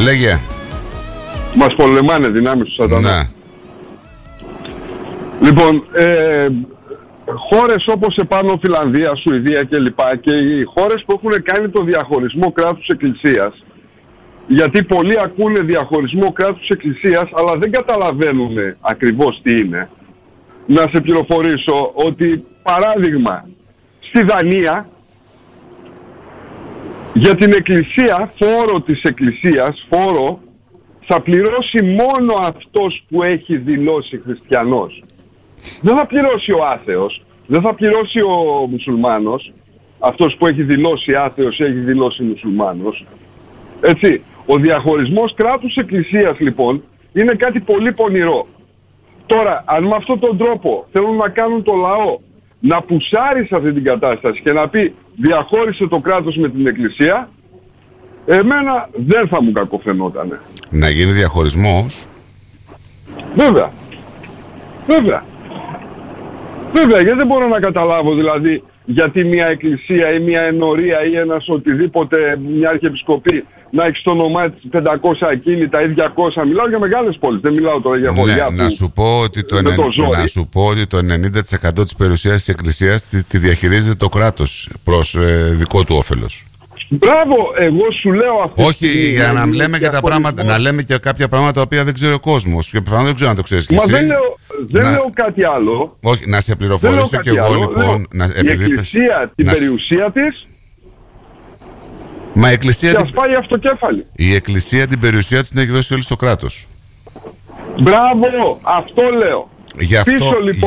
Λέγε. Μας πολεμάνε δυνάμεις του σατανά. Ναι. Λοιπόν, χώρες όπως επάνω Φιλανδία, Σουηδία κλπ. Και οι χώρες που έχουν κάνει το διαχωρισμό κράτους-εκκλησίας, γιατί πολλοί ακούνε διαχωρισμό κράτους-εκκλησίας αλλά δεν καταλαβαίνουν ακριβώς τι είναι. Να σε πληροφορήσω ότι, παράδειγμα, στη Δανία για την εκκλησία, φόρο της εκκλησίας, φόρο θα πληρώσει μόνο αυτός που έχει δηλώσει χριστιανός. Δεν θα πληρώσει ο άθεος, δεν θα πληρώσει ο μουσουλμάνος, αυτός που έχει δηλώσει άθεος έχει δηλώσει μουσουλμάνος. Έτσι, ο διαχωρισμός κράτους εκκλησίας λοιπόν είναι κάτι πολύ πονηρό. Τώρα, αν με αυτόν τον τρόπο θέλουν να κάνουν το λαό να πουσάρει σε αυτή την κατάσταση και να πει διαχώρισε το κράτος με την εκκλησία, εμένα δεν θα μου κακοφαινότανε. Να γίνει διαχωρισμός. Βέβαια. Βέβαια. Βέβαια, γιατί δεν μπορώ να καταλάβω δηλαδή γιατί μια εκκλησία ή μια ενορία ή ένας οτιδήποτε, μια αρχιεπισκοπή να έχει στο όνομά της 500 ακίνητα ή 200. Μιλάω για μεγάλες πόλεις, δεν μιλάω τώρα για χωριά που... Να σου πω ότι το 90% της περιουσίας της εκκλησίας τη διαχειρίζεται το κράτος προς δικό του όφελος. Μπράβο, εγώ σου λέω αυτό. Όχι, για να λέμε και τα πράγματα, να λέμε και κάποια πράγματα τα οποία δεν ξέρει ο κόσμος. Και προφανώς δεν ξέρω αν το ξέρεις κι εσύ. Μα δεν λέω κάτι άλλο. Όχι, να σε πληροφορήσω κι εγώ λοιπόν. Η εκκλησία την περιουσία της. Μα η εκκλησία. Και ας πάει αυτοκέφαλη. Η εκκλησία την περιουσία της την έχει δώσει όλη στο κράτος. Μπράβο, αυτό λέω. Πίσω λοιπόν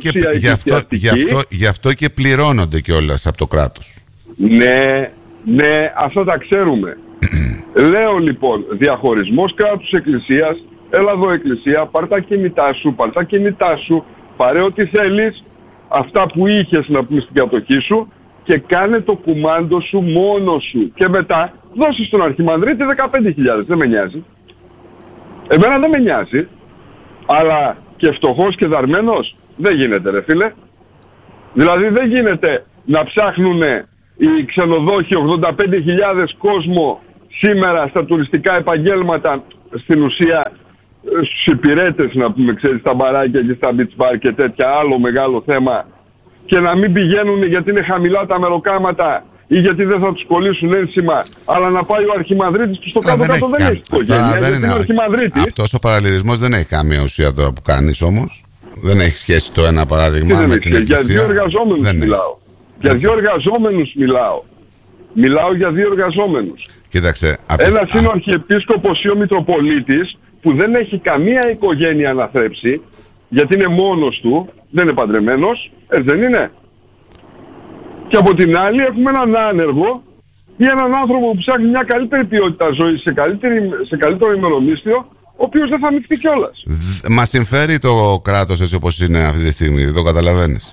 γι' αυτό και πληρώνονται κιόλας από το κράτος. Ναι, αυτά τα ξέρουμε. Λέω λοιπόν, διαχωρισμός κράτους εκκλησίας, έλα εδώ εκκλησία, πάρ' τα κινητά σου, πάρε ό,τι θέλεις, αυτά που είχες να πούμε στην κατοχή σου και κάνε το κουμάντο σου μόνος σου. Και μετά δώσεις στον Αρχιμανδρίτη 15.000, δεν με νοιάζει. Εμένα δεν με νοιάζει, αλλά και φτωχός και δαρμένος δεν γίνεται ρε φίλε. Δηλαδή δεν γίνεται να ψάχνουνε οι ξενοδόχοι 85.000 κόσμο σήμερα στα τουριστικά επαγγέλματα, στην ουσία στους υπηρέτες να πούμε, ξέρεις, στα μπαράκια και στα beach bar και τέτοια, άλλο μεγάλο θέμα, και να μην πηγαίνουν γιατί είναι χαμηλά τα μεροκάματα ή γιατί δεν θα τους κολλήσουν ένσημα, αλλά να πάει ο Αρχιμανδρίτης που στο κάτω-κάτω δεν έχει οικογένεια, γιατί είναι ο Αρχιμανδρίτης. Αυτός ο παραλληλισμός δεν έχει καμία ουσία τώρα που κάνεις όμως. Δεν έχει σχέση το ένα παράδειγμα με την εκκλησία. Για δύο εργαζόμενους μιλάω. Για δύο εργαζόμενους μιλάω. Μιλάω για δύο εργαζόμενους. Κοίταξε. Ένας είναι ο Αρχιεπίσκοπος ή ο Μητροπολίτης που δεν έχει καμία οικογένεια να θρέψει, γιατί είναι μόνος του, δεν είναι παντρεμένος, δεν είναι. Και από την άλλη έχουμε έναν άνεργο ή έναν άνθρωπο που ψάχνει μια καλύτερη ποιότητα ζωής σε καλύτερο ημερομίσθιο, ο οποίος δεν θα αμυφθεί κιόλας. Μας συμφέρει το κράτος έτσι όπως είναι αυτή τη στιγμή, δεν το καταλαβαίνεις?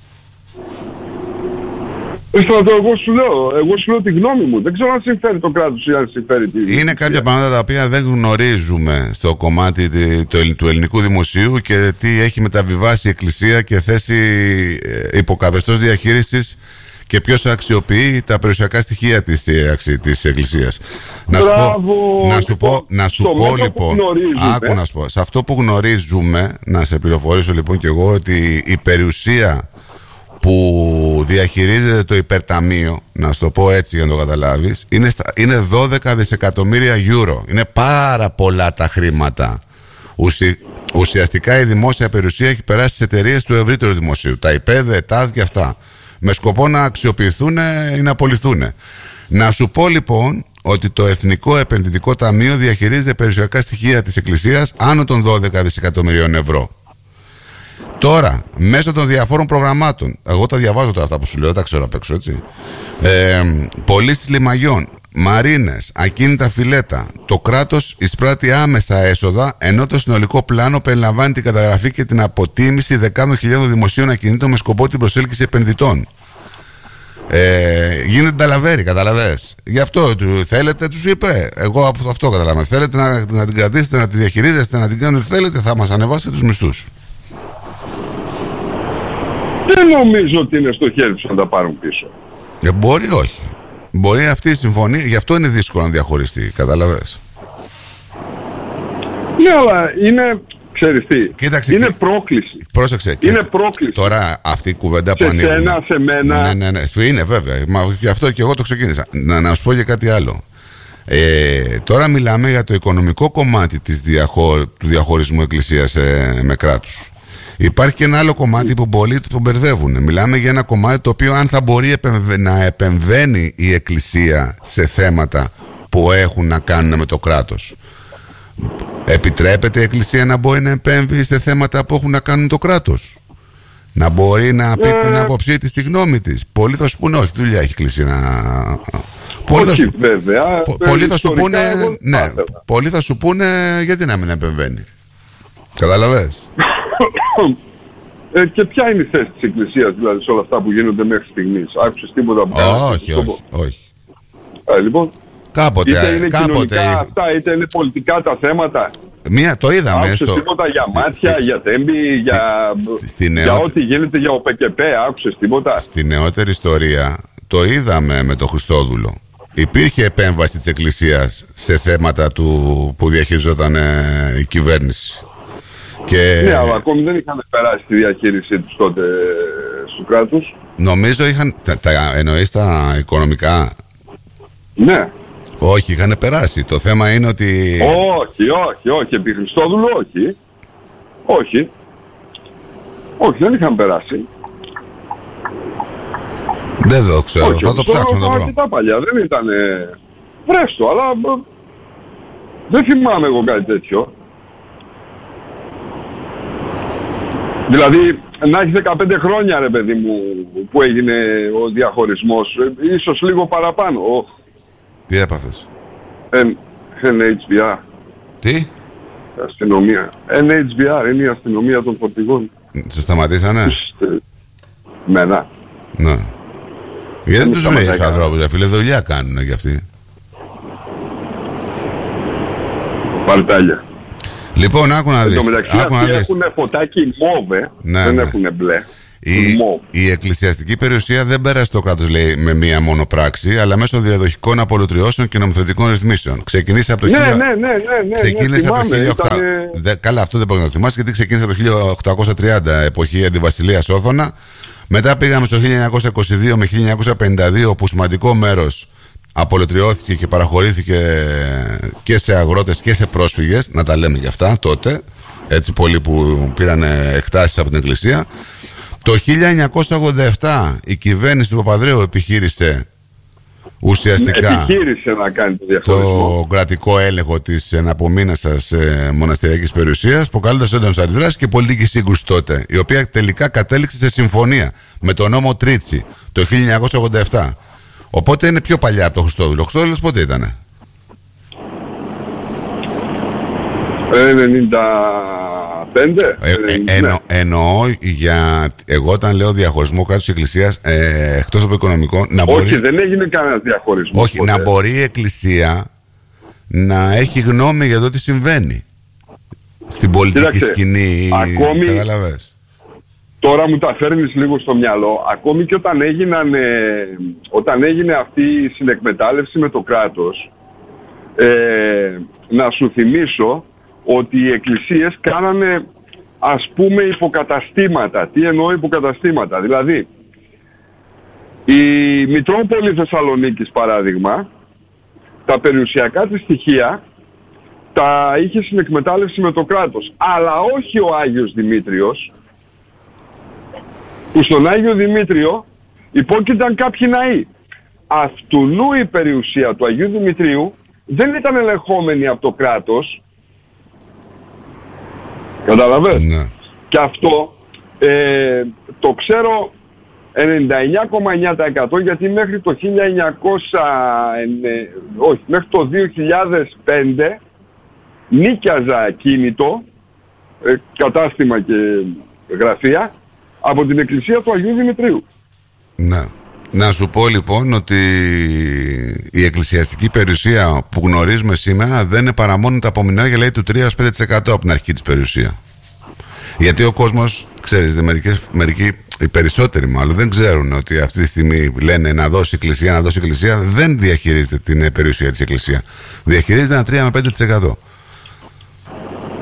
Εγώ σου λέω τη γνώμη μου. Δεν ξέρω αν συμφέρει το κράτος ή αν συμφέρει τη... Είναι κάποια πράγματα τα οποία δεν γνωρίζουμε στο κομμάτι του ελληνικού δημοσίου και τι έχει μεταβιβάσει η Εκκλησία και θέση υποκαθεστώς διαχείρισης και ποιος αξιοποιεί τα περιουσιακά στοιχεία της Εκκλησίας. Να σου πω λοιπόν, άκου να σου πω, σε αυτό που γνωρίζουμε, να σε πληροφορήσω λοιπόν και εγώ, ότι η περιουσία που διαχειρίζεται το υπερταμείο, να σου το πω έτσι για να το καταλάβεις, είναι 12 δισεκατομμύρια euro. Είναι πάρα πολλά τα χρήματα. Ουσιαστικά η δημόσια περιουσία έχει περάσει στις εταιρείες του ευρύτερου δημοσίου, τα ΙΠΕΔ, ΕΤΑΔ και αυτά, με σκοπό να αξιοποιηθούν ή να απολυθούν. Να σου πω λοιπόν ότι το Εθνικό Επενδυτικό Ταμείο διαχειρίζεται περιουσιακά στοιχεία της Εκκλησίας άνω των 12 δισεκατομμυρίων ευρώ. Τώρα, μέσω των διαφόρων προγραμμάτων, εγώ τα διαβάζω τώρα αυτά που σου λέω, τα ξέρω απ' έξω, έτσι. Πωλήσεις λιμαγιών, μαρίνες, ακίνητα φιλέτα. Το κράτος εισπράττει άμεσα έσοδα, ενώ το συνολικό πλάνο περιλαμβάνει την καταγραφή και την αποτίμηση δεκάδων χιλιάδων δημοσίων ακινήτων με σκοπό την προσέλκυση επενδυτών. Γίνεται ταλαβέρι, καταλαβες. Γι' αυτό θέλετε, τους είπε. Εγώ αυτό καταλαβαίνω. Θέλετε να την κρατήσετε, να τη διαχειρίζεστε, να την κάνετε ό,τι θέλετε, θα μας ανεβάσετε τους μισθούς. Δεν νομίζω ότι είναι στο χέρι τους να τα πάρουν πίσω. Μπορεί όχι. Μπορεί αυτή η συμφωνία, γι' αυτό είναι δύσκολο να διαχωριστεί, καταλαβες. Ναι, αλλά είναι, ξέρεις τι, κοίταξε, είναι πρόκληση. Πρόσεξε. Είναι πρόκληση. Τώρα αυτή η κουβέντα που ανοίγουμε. Σε σένα, σε μένα. Ναι, είναι βέβαια. Γι' αυτό και εγώ το ξεκίνησα. Να σου πω και κάτι άλλο. Τώρα μιλάμε για το οικονομικό κομμάτι του διαχωρισμού εκκλησίας με κράτους. Υπάρχει και ένα άλλο κομμάτι που πολλοί το μπερδεύουν. Μιλάμε για ένα κομμάτι το οποίο, αν θα μπορεί να επεμβαίνει η εκκλησία σε θέματα που έχουν να κάνουν με το κράτος. Επιτρέπεται η εκκλησία να μπορεί να επέμβει σε θέματα που έχουν να κάνουν με το κράτος? Να μπορεί να πει την άποψή της, τη γνώμη της? Πολλοί θα σου πούνε όχι, δουλειά έχει η εκκλησία να... Πολλοί θα σου πούνε, ναι, πολλοί θα σου πούνε γιατί να μην επεμβαίνει. Καταλαβες? Και ποια είναι η θέση της εκκλησίας δηλαδή σε όλα αυτά που γίνονται μέχρι στιγμής? Άκουσες τίποτα που όχι. Λοιπόν, κάποτε, είτε είναι κοινωνικά αυτά, είτε είναι πολιτικά τα θέματα. Το είδαμε. Άκουσες τίποτα για μάτια, για τέμπη, για ό,τι γίνεται για ΟΠΚΠ? Άκουσες τίποτα? Στη νεότερη ιστορία το είδαμε με τον Χριστόδουλο. Υπήρχε επέμβαση της εκκλησίας σε θέματα που διαχειριζόταν η κυβέρνηση. Ναι, αλλά ακόμη δεν είχαν περάσει τη διαχείρισή τους τότε του κράτους. Νομίζω είχαν. Εννοείς τα οικονομικά? Ναι. Όχι, είχαν περάσει. Το θέμα είναι ότι... Όχι. Επί Χριστόδουλου όχι, δεν είχαν περάσει. Δεν το ξέρω, θα το ψάξω να το βρω. Αρκετά παλιά, δεν ήταν βρέστο, αλλά δεν θυμάμαι εγώ κάτι τέτοιο. Δηλαδή, να έχει 15 χρόνια ρε παιδί μου που έγινε ο διαχωρισμός, ίσως λίγο παραπάνω. Τι έπαθες? NHVR. Τι? Αστυνομία. NHVR είναι η αστυνομία των φορτηγών. Σε σταματήσανε? Μένα. Ναι. Γιατί δεν τους βρεις τους ανθρώπους, φίλε, δουλειά κάνουνε κι αυτοί. Παρτάλια. Λοιπόν, άκου να δεις. Αυτοί έχουν φωτάκι μόβε, δεν έχουν μπλε. Η εκκλησιαστική περιουσία δεν πέρασε το κράτος, λέει, με μία μόνο πράξη, αλλά μέσω διαδοχικών απολυτριώσεων και νομοθετικών ρυθμίσεων. Ξεκίνησε από το 1800. Καλά, αυτό δεν μπορεί να το θυμάσαι, γιατί ξεκίνησε από το 1830, εποχή αντιβασιλείας Όθωνα. Μετά πήγαμε στο 1922 με 1952, που σημαντικό μέρος απολυτριώθηκε και παραχωρήθηκε και σε αγρότες και σε πρόσφυγες, να τα λέμε γι' αυτά τότε, έτσι πολλοί που πήραν εκτάσεις από την εκκλησία. Το 1987 η κυβέρνηση του Παπανδρέου επιχείρησε ουσιαστικά να κάνει το κρατικό έλεγχο της εναπομείνασας μοναστηριακής περιουσίας, προκαλώντας έντονες αντιδράσεις και πολιτική σύγκρουση τότε, η οποία τελικά κατέληξε σε συμφωνία με τον νόμο Τρίτσι το 1987. Οπότε είναι πιο παλιά από το Χριστόδουλο. Ο Χριστόδουλος πότε ήτανε? 95. Εννοώ για... Εγώ όταν λέω διαχωρισμό κράτους και εκκλησίας, εκτός από οικονομικό, να μπορεί... Όχι, δεν έγινε κανένας διαχωρισμός. Όχι, ποτέ. Να μπορεί η εκκλησία να έχει γνώμη για το τι συμβαίνει στην πολιτική σκηνή. Ακόμη, καταλαβες. Τώρα μου τα φέρνεις λίγο στο μυαλό. Ακόμη και όταν έγινε αυτή η συνεκμετάλλευση με το κράτος, να σου θυμίσω ότι οι εκκλησίες κάνανε, ας πούμε, υποκαταστήματα. Τι εννοώ υποκαταστήματα? Δηλαδή, η Μητρόπολη Θεσσαλονίκης, παράδειγμα, τα περιουσιακά της στοιχεία τα είχε συνεκμετάλλευση με το κράτος. Αλλά όχι ο Άγιος Δημήτριος, που στον Άγιο Δημήτριο υπόκειταν κάποιοι ναοί. Αυτουνού η περιουσία του Αγίου Δημητρίου δεν ήταν ελεγχόμενη από το κράτος. Καταλαβες? Ναι. Και αυτό το ξέρω 99,9%, γιατί μέχρι το 2005 νίκιαζα ακίνητο, κατάστημα και γραφεία, από την εκκλησία του Αγίου Δημητρίου. Ναι. Να σου πω λοιπόν ότι η εκκλησιαστική περιουσία που γνωρίζουμε σήμερα δεν είναι παρά μόνο τα απομεινάρια, λέει, του 3-5% από την αρχή της περιουσία. Γιατί ο κόσμος, ξέρεις, μερικοί, οι περισσότεροι μάλλον, δεν ξέρουν ότι αυτή τη στιγμή λένε να δώσει εκκλησία, δεν διαχειρίζεται την περιουσία της εκκλησία. Διαχειρίζεται ένα 3-5%.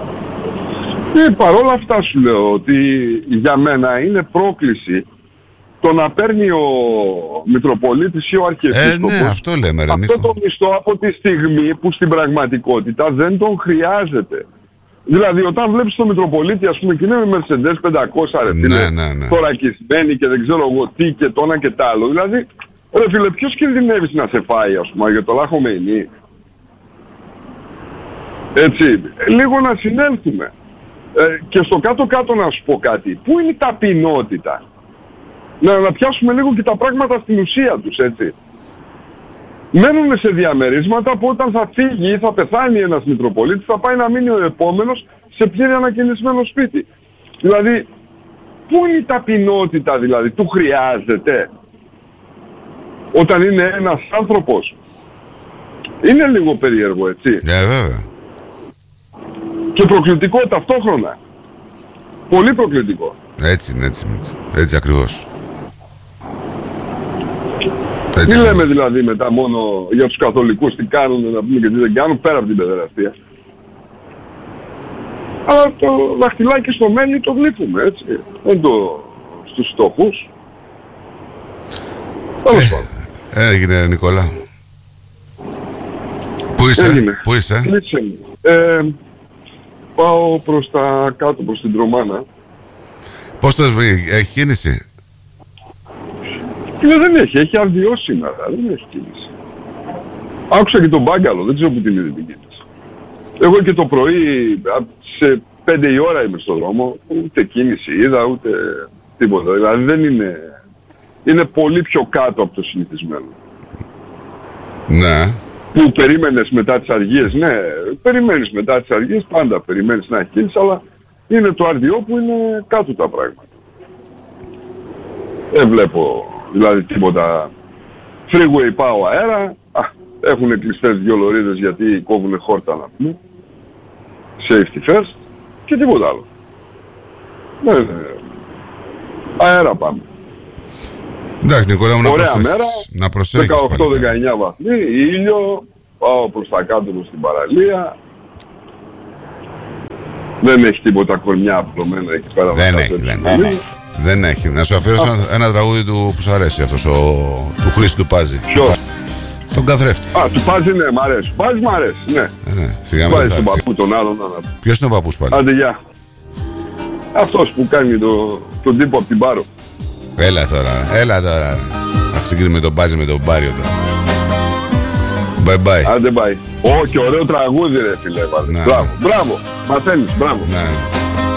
Παρόλα αυτά σου λέω ότι για μένα είναι πρόκληση το να παίρνει ο Μητροπολίτης ή ο Αρχιεπίσκοπος αυτό λέμε, ρε, αυτό το μισθό από τη στιγμή που στην πραγματικότητα δεν τον χρειάζεται. Δηλαδή όταν βλέπεις τον Μητροπολίτη, ας πούμε, και είναι με Mercedes 500 ρε φίλε, θωρακισμένη και δεν ξέρω εγώ τι και το ένα και τ' άλλο. Δηλαδή, ρε φίλε, ποιος κινδυνεύεις να σε φάει, ας πούμε, για το λάχο μεϊνή? Έτσι, λίγο να συνέλθουμε. Και στο κάτω-κάτω να σου πω κάτι. Πού είναι η ταπεινότητα? Να πιάσουμε λίγο και τα πράγματα στην ουσία τους, έτσι. Μένουν σε διαμερίσματα που όταν θα φύγει ή θα πεθάνει ένας Μητροπολίτης θα πάει να μείνει ο επόμενος σε πλήρη ανακαινισμένο σπίτι. Δηλαδή, πού είναι η ταπεινότητα δηλαδή? Του χρειάζεται? Όταν είναι ένας άνθρωπος. Είναι λίγο περίεργο, έτσι. Βέβαια. Και προκλητικό ταυτόχρονα. Πολύ προκλητικό. Έτσι ακριβώς. Τι λέμε δηλαδή μετά μόνο για τους καθολικούς τι κάνουν, να πούμε, και τι δεν κάνουν, πέρα από την παιδεραστία. Αλλά το δαχτυλάκι στο μέλι το βλέπουμε, έτσι. Δεν το στους στόχους. Τέλος πάντων. Έγινε, Νικόλα. Πού είσαι? Πάω προς τα κάτω, προς την Τρομάνα. Πώς το σβήγει, έχει κίνηση? Δεν έχει αρδιώσει σήμερα, δεν έχει κίνηση. Άκουσα και τον Μπάγκαλο, δεν ξέρω που την είδε την κίνηση. Εγώ και το πρωί, σε 5 η ώρα είμαι στον δρόμο, ούτε κίνηση είδα, ούτε τίποτα. Δηλαδή δεν είναι... Είναι πολύ πιο κάτω από το συνηθισμένο. Ναι. Που περίμενες μετά τις αργίες, ναι, περιμένεις μετά τις αργίες, πάντα περιμένεις να έχει κίνηση, αλλά είναι το αρδιό που είναι κάτω τα πράγματα. Δεν βλέπω δηλαδή τίποτα. Freeway πάω αέρα, έχουν κλειστές 2 λωρίδες γιατί κόβουνε χόρτα να πούμε. Safety first και τίποτα άλλο. Ναι. Αέρα πάμε. Εντάξει, Νικόλα μου, ωραία μέρα, να προσέχεις 18-19 βαθμοί, ήλιο, πάω προς τα κάτω προς την παραλία. Δεν έχει τίποτα κορμιά απλωμένα εκεί πέρα. Δεν έχει. Να σου αφιέρωσω ένα τραγούδι που σου αρέσει αυτός, του Χρήστου του Πάζη. Ποιος? Τον Καθρέφτη. Του Πάζη, ναι, μ' αρέσει. Πάζη μ' αρέσει, ναι. Σιγά Πάζη τον παππού τον άλλον. Ποιος είναι ο παππούς πάλι? Άντε, γεια. Αυτός που κάνει τον τύπο από την Πάρο. Έλα τώρα. Να συγκρίνουμε τον Πάζη με τον Πάριο τώρα. Bye bye. Άντε bye. Και ωραίο τραγούδι ρε φίλε. Μπράβο. Μαθαίνεις, μπράβο. Ναι.